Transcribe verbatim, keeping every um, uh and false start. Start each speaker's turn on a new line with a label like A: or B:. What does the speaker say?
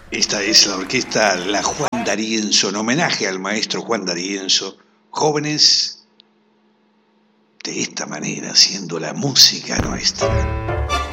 A: Esta es la orquesta La Juan D'Arienzo, en homenaje al maestro Juan D'Arienzo. Jóvenes, de esta manera, haciendo la música nuestra.